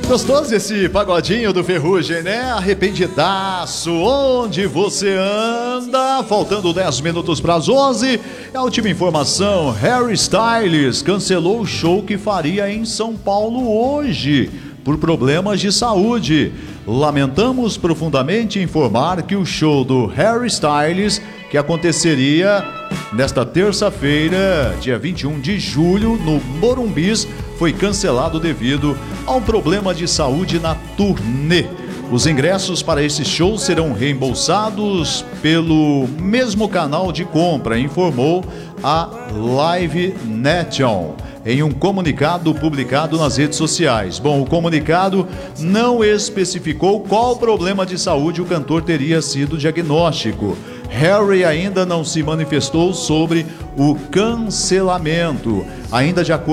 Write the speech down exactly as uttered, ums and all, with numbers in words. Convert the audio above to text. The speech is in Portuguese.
Gostoso esse pagodinho do Ferrugem, né? Arrependidaço, onde você anda? Faltando dez minutos para as onze. A última informação: Harry Styles cancelou o show que faria em São Paulo hoje por problemas de saúde. Lamentamos profundamente informar que o show do Harry Styles, que aconteceria nesta terça-feira, dia vinte e um de julho, no Morumbis, foi cancelado devido a um problema de saúde na turnê. Os ingressos para esse show serão reembolsados pelo mesmo canal de compra, informou a Live Nation em um comunicado publicado nas redes sociais. Bom, o comunicado não especificou qual problema de saúde o cantor teria sido diagnóstico. Harry ainda não se manifestou sobre o cancelamento. Ainda de acordo